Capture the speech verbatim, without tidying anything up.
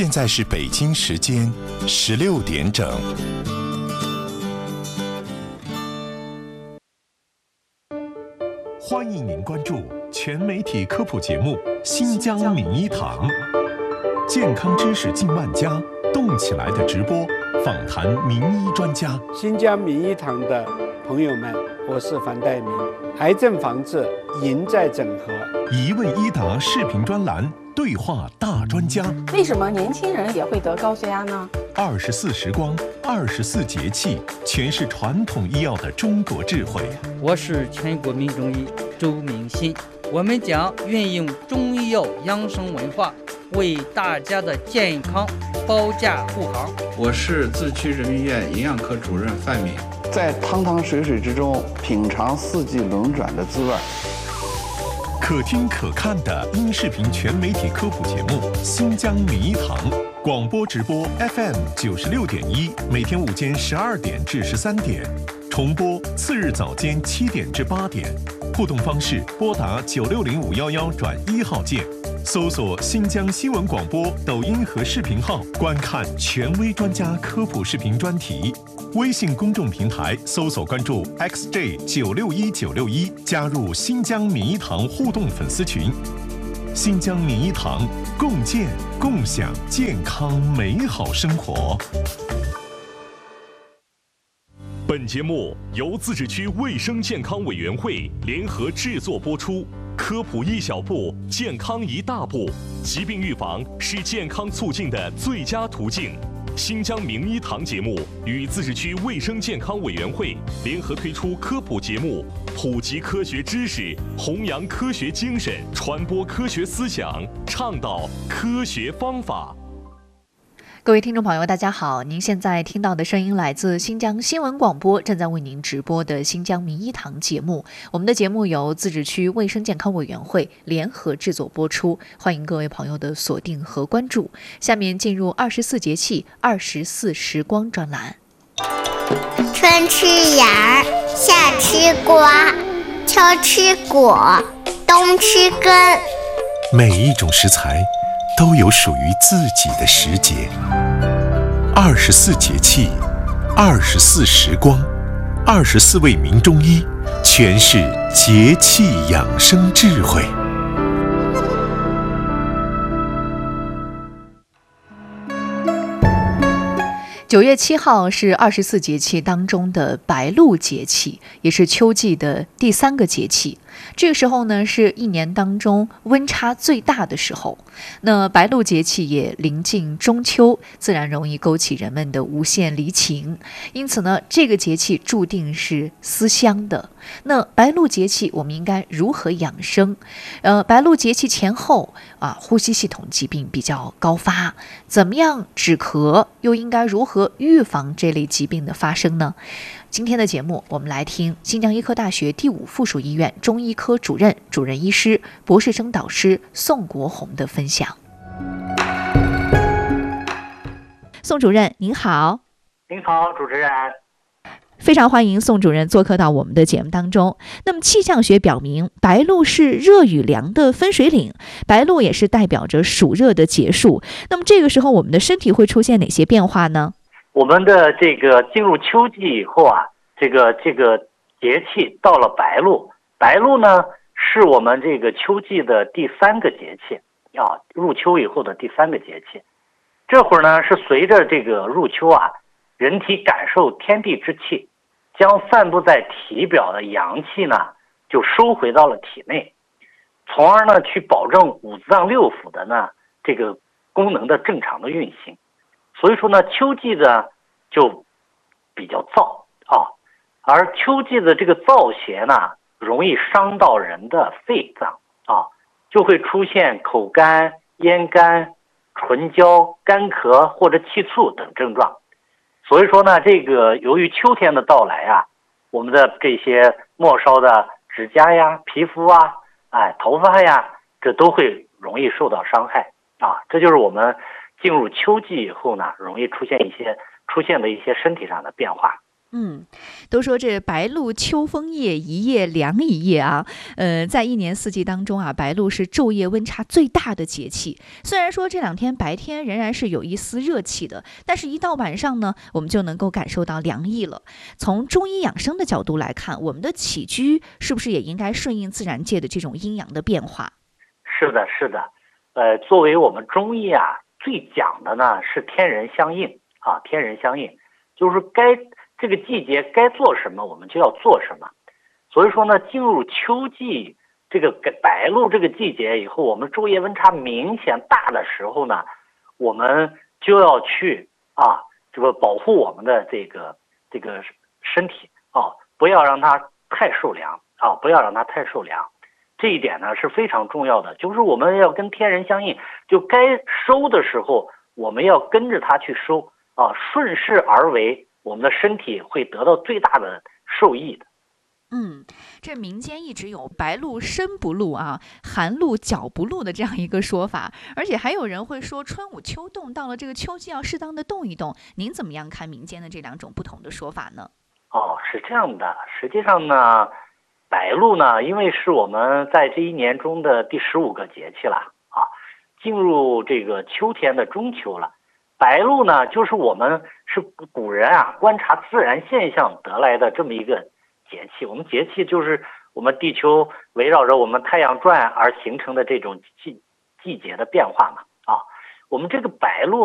现在是北京时间十六点整。欢迎您关注全媒体科普节目《新疆名医堂》，健康知识近万家，动起来的直播，访谈名医专家。 新疆名医堂的朋友们，我是樊岱明。癌症防治赢在整合， 一问一答视频专栏，对话大专家。 为什么年轻人也会得高血压呢？ 二十四时光，二十四节气，全是传统医药的中国智慧。 我是全国名中医周明新，我们将运用中医药养生文化，为大家的健康保驾护航。 我是自区人民医院营养科主任范敏， 在汤汤水水之中品尝四季轮转的滋味。 可听可看的音视频全媒体科普节目《新疆名医堂》，广播直播 F M 九十六点一，每天午间十二点至十三点，重播次日早间七点至八点。互动方式：拨打九六零五幺幺转一号键，搜索新疆新闻广播抖音和视频号，观看权威专家科普视频专题。微信公众平台搜索关注 X J 九六一九六一，加入新疆名医堂互动粉丝群。新疆名医堂，共建共享健康美好生活。 本节目由自治区卫生健康委员会联合制作播出。科普一小步，健康一大步。疾病预防是健康促进的最佳途径。新疆名医堂节目与自治区卫生健康委员会联合推出科普节目，普及科学知识，弘扬科学精神，传播科学思想，倡导科学方法。 各位听众朋友大家好，您现在听到的声音来自新疆新闻广播正在为您直播的新疆名医堂节目。我们的节目由自治区卫生健康委员会联合制作播出，欢迎各位朋友的锁定和关注。下面进入二十四节气二十四时光专栏。 春吃芽儿，夏吃瓜，秋吃果，冬吃根。 每一种食材都有属于自己的时节。二十四节气，二十四时光，二十四位名中医，诠释节气养生智慧。 九月七号是二十四节气当中的白露节气，也是秋季的第三个节气。这个时候呢，是一年当中温差最大的时候。那白露节气也临近中秋，自然容易勾起人们的无限离情。因此呢，这个节气注定是思乡的。那白露节气我们应该如何养生？呃，白露节气前后啊，呼吸系统疾病比较高发，怎么样止咳？又应该如何预防这类疾病的发生呢？今天的节目，我们来听新疆医科大学第五附属医院中医科主任、主任医师、博士生导师宋国红的分享。宋主任您好。 您好，主持人。 非常欢迎宋主任做客到我们的节目当中。那么气象学表明，白露是热与凉的分水岭，白露也是代表着暑热的结束。那么这个时候我们的身体会出现哪些变化呢？ 我们的这个进入秋季以后啊，这个这个节气到了白露，白露呢是我们这个秋季的第三个节气啊，入秋以后的第三个节气。这会儿呢是随着这个入秋啊，人体感受天地之气，将散布在体表的阳气呢就收回到了体内，从而呢去保证五脏六腑的呢这个功能的正常的运行。所以说呢，秋季呢就比较燥啊，而秋季的这个燥邪呢，容易伤到人的肺脏啊，就会出现口干、咽干、唇焦、干咳或者气促等症状。所以说呢，这个由于秋天的到来啊，我们的这些末梢的指甲呀、皮肤啊、哎头发呀，这都会容易受到伤害啊。这就是我们进入秋季以后呢，容易出现一些出现的一些身体上的变化。 嗯，都说这白露秋风夜，一夜凉一夜啊。呃，在一年四季当中啊，白露是昼夜温差最大的节气。虽然说这两天白天仍然是有一丝热气的，但是一到晚上呢，我们就能够感受到凉意了。从中医养生的角度来看，我们的起居是不是也应该顺应自然界的这种阴阳的变化？ 是的，是的。呃，作为我们中医啊，最讲的呢是天人相应啊，天人相应，就是该这个季节该做什么，我们就要做什么。所以说呢，进入秋季这个白露这个季节以后，我们昼夜温差明显大的时候呢，我们就要去啊，这个保护我们的这个这个身体啊，不要让它太受凉啊，不要让它太受凉。这一点呢是非常重要的，就是我们要跟天人相应，就该收的时候，我们要跟着它去收啊，顺势而为。我们的身体会得到最大的受益的。 嗯，这民间一直有白露身不露啊，寒露脚不露的这样一个说法，而且还有人会说春捂秋冻，到了这个秋季要适当的动一动。您怎么样看民间的这两种不同的说法呢？ 哦，是这样的，实际上呢，白露呢，因为是我们在这一年中的第十五个节气了啊，进入这个秋天的中秋了。白露呢，就是我们是古人啊观察自然现象得来的这么一个节气。我们节气就是我们地球围绕着我们太阳转而形成的这种季季节的变化嘛啊。我们这个白露